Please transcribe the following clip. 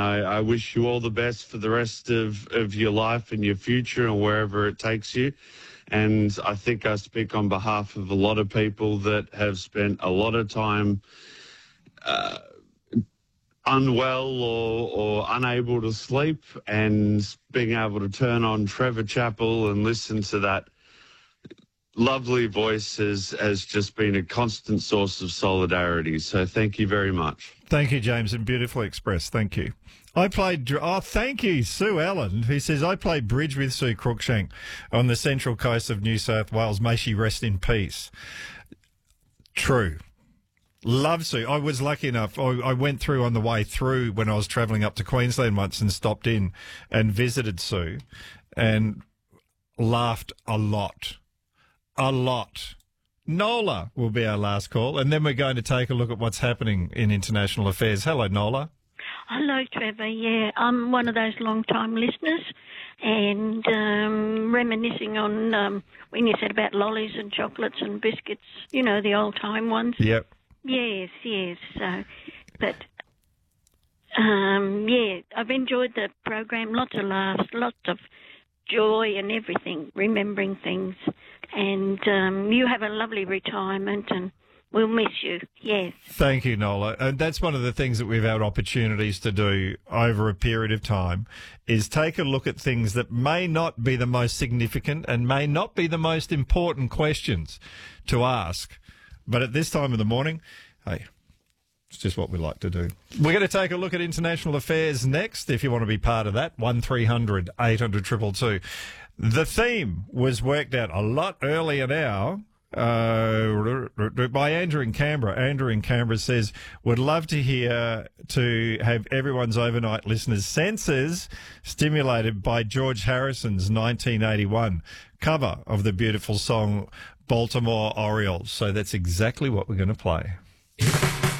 I wish you all the best for the rest of your life and your future and wherever it takes you. And I think I speak on behalf of a lot of people that have spent a lot of time unwell or unable to sleep, and being able to turn on Trevor Chappell and listen to that lovely voice has just been a constant source of solidarity. So thank you very much. Thank you, James, and beautifully expressed. Thank you. Thank you, Sue Allen, who says, I played bridge with Sue Cruikshank on the central coast of New South Wales. May she rest in peace. True. Love Sue. I was lucky enough. I went through on the way through when I was travelling up to Queensland once and stopped in and visited Sue and laughed a lot. A lot. Nola will be our last call, and then we're going to take a look at what's happening in international affairs. Hello, Nola. Hello, Trevor. Yeah, I'm one of those long-time listeners, and reminiscing on when you said about lollies and chocolates and biscuits, you know, the old-time ones. Yep. Yes. But I've enjoyed the program. Lots of laughs, lots of joy and everything, remembering things. And you have a lovely retirement, and we'll miss you, yes. Thank you, Nola. And that's one of the things that we've had opportunities to do over a period of time, is take a look at things that may not be the most significant and may not be the most important questions to ask. But at this time of the morning, hey, it's just what we like to do. We're going to take a look at international affairs next. If you want to be part of that, 1300 800 222. The theme was worked out a lot earlier now by Andrew in Canberra. Andrew in Canberra says, would love to have everyone's overnight listeners' senses stimulated by George Harrison's 1981 cover of the beautiful song Baltimore Orioles. So that's exactly what we're going to play.